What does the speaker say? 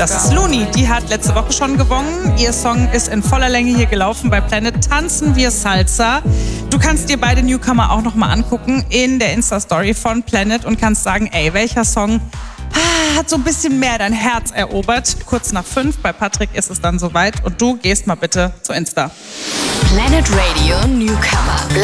Das ist Looney, die hat letzte Woche schon gewonnen. Ihr Song ist in voller Länge hier gelaufen bei Planet Tanzen wir Salsa. Du kannst dir beide Newcomer auch nochmal angucken in der Insta-Story von Planet und kannst sagen, ey, welcher Song hat so ein bisschen mehr dein Herz erobert. Kurz nach 5, bei Patrick ist es dann soweit und du gehst mal bitte zu Insta. Planet Radio Newcomer.